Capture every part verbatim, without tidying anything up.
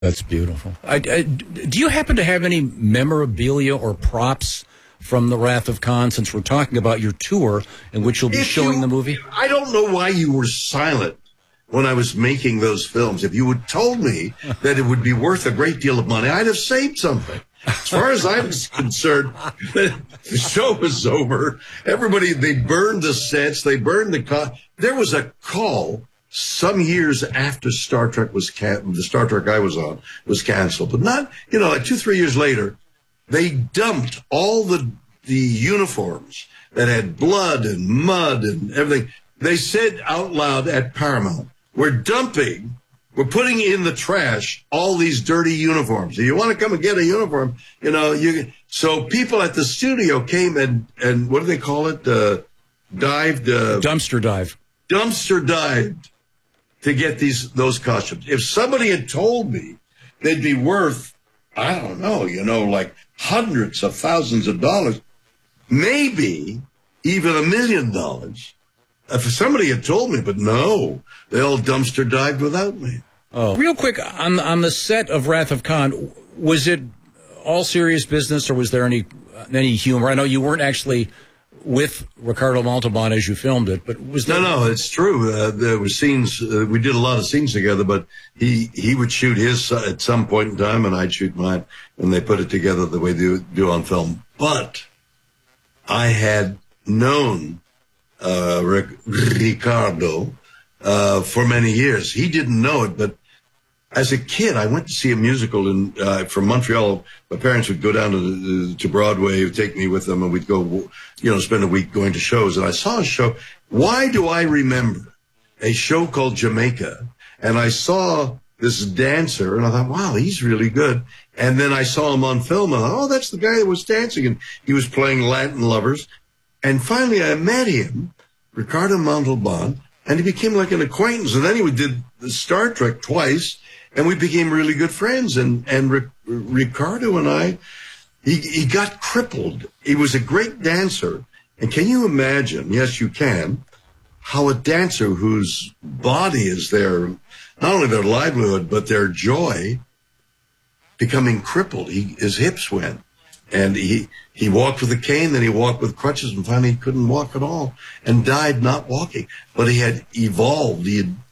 That's beautiful. I, I, do you happen to have any memorabilia or props from the Wrath of Khan, since we're talking about your tour in which you'll be if showing you, the movie? I don't know why you were silent when I was making those films. If you had told me that it would be worth a great deal of money, I'd have saved something. As far as I was concerned, the show was over. Everybody, they burned the sets. They burned the co- There was a call some years after Star Trek was can- the Star Trek I was on was canceled, but not, you know, like two, three years later, they dumped all the the uniforms that had blood and mud and everything. They said out loud at Paramount, "We're dumping, we're putting in the trash all these dirty uniforms. If you want to come and get a uniform, you know, you." So people at the studio came and and what do they call it? Uh, dived, uh, dumpster dive, dumpster dived. To get these those costumes. If somebody had told me they'd be worth, I don't know, you know, like hundreds of thousands of dollars, maybe even a million dollars, if somebody had told me, but no, they all dumpster dived without me. Oh, real quick, on on the set of Wrath of Khan, was it all serious business, or was there any any humor? I know you weren't actually with Ricardo Montalban as you filmed it, but was there... No, no, it's true. Uh, there were scenes, uh, we did a lot of scenes together, but he, he would shoot his uh, at some point in time, and I'd shoot mine, and they put it together the way they do, do on film. But I had known uh, Ric- Ricardo uh, for many years. He didn't know it, but as a kid, I went to see a musical in uh, from Montreal. My parents would go down to the, to Broadway, take me with them, and we'd go, you know, spend a week going to shows. And I saw a show. Why do I remember a show called Jamaica? And I saw this dancer, and I thought, wow, he's really good. And then I saw him on film, and I thought, oh, that's the guy that was dancing, and he was playing Latin Lovers. And finally, I met him, Ricardo Montalban, and he became like an acquaintance. And then he did the Star Trek twice. And we became really good friends. And, and Ric- Ricardo and I, he, he got crippled. He was a great dancer. And can you imagine, yes, you can, how a dancer whose body is their, not only their livelihood, but their joy, becoming crippled. He, his hips went. And he, he walked with a cane, then he walked with crutches, and finally he couldn't walk at all and died not walking. But he had evolved. He had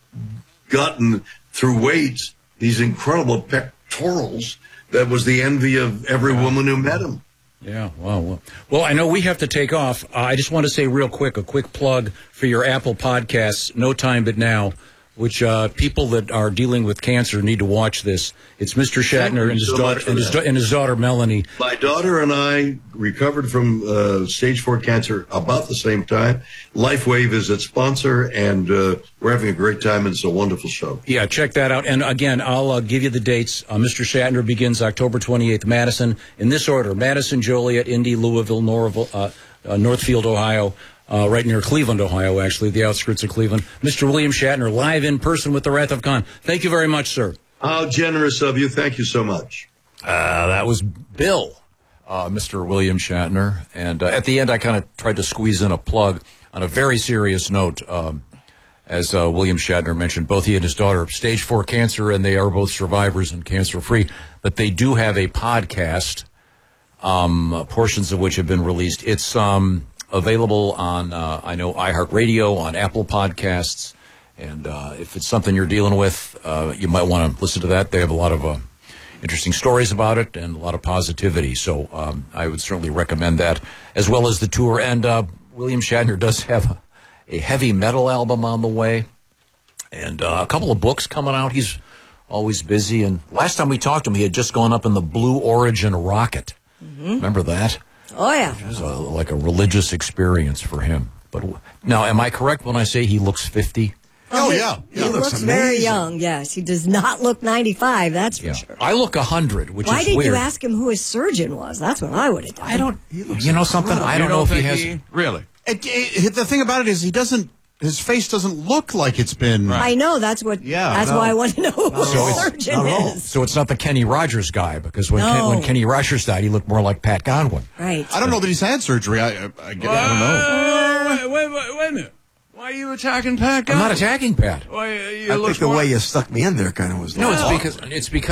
gotten through weights these incredible pectorals that was the envy of every woman who met him. Yeah, wow. Well, well I know we have to take off. Uh, I just want to say real quick, a quick plug for your Apple podcasts, No Time But Now, which uh, people that are dealing with cancer need to watch this. It's Mister Shatner and his, so daughter, and, his da- and his daughter, Melanie. My daughter and I recovered from uh, stage four cancer about the same time. LifeWave is its sponsor, and uh, we're having a great time, and it's a wonderful show. Yeah, check that out. And again, I'll uh, give you the dates. Uh, Mister Shatner begins October twenty-eighth, Madison. In this order, Madison, Joliet, Indy, Louisville, Norville, uh, uh, Northfield, Ohio. Uh, right near Cleveland, Ohio, actually, the outskirts of Cleveland. Mister William Shatner, live in person with the Wrath of Khan. Thank you very much, sir. How generous of you. Thank you so much. Uh, that was Bill, uh, Mister William Shatner. And uh, at the end, I kind of tried to squeeze in a plug on a very serious note. Um, as uh, William Shatner mentioned, both he and his daughter have stage four cancer, and they are both survivors and cancer-free. But they do have a podcast, um, portions of which have been released. It's... um. available on, uh, I know, iHeartRadio, on Apple Podcasts. And uh, if it's something you're dealing with, uh, you might want to listen to that. They have a lot of uh, interesting stories about it and a lot of positivity. So um, I would certainly recommend that, as well as the tour. And uh, William Shatner does have a, a heavy metal album on the way and uh, a couple of books coming out. He's always busy. And last time we talked to him, he had just gone up in the Blue Origin rocket. Mm-hmm. Remember that? Oh, yeah. It was a, like a religious experience for him. But now, am I correct when I say he looks fifty? Oh, yeah. He, he looks, looks very young, yes. He does not look ninety-five, that's for yeah. sure. I look one hundred, which Why is didn't weird. you ask him who his surgeon was? That's what I would have done. I don't, you know something? I don't, don't know if he has... He, really? It, it, the thing about it is he doesn't, his face doesn't look like it's been... Right. I know, that's what. Yeah, that's no. why I want to know who no. so the surgeon no. is. So it's not the Kenny Rogers guy, because when, no. Ken, when Kenny Rogers died, he looked more like Pat Godwin. Right. I don't know that he's had surgery. I, I, I, I don't know. Uh, wait, wait, wait a minute. Why you attacking Pat? I'm not attacking Pat. Why, uh, you I look think the more- way you stuck me in there kind of was. No, like, it's because it's because.